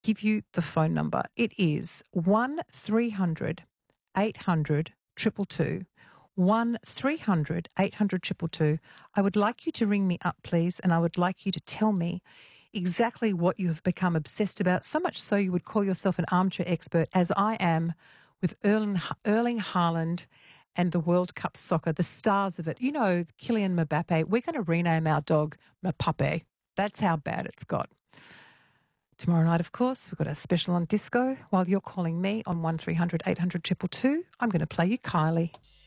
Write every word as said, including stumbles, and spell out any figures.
give you the phone number. It is one three hundred eight hundred two two two. one three hundred eight hundred two two two. I would like you to ring me up, please, and I would like you to tell me exactly what you have become obsessed about, so much so you would call yourself an armchair expert, as I am with Erling, Erling Haaland and the World Cup soccer, the stars of it. You know, Kylian Mbappe. We're going to rename our dog Mbappe. That's how bad it's got. Tomorrow night, of course, we've got a special on disco. While you're calling me on one three hundred eight hundred two two two, I'm going to play you Kylie.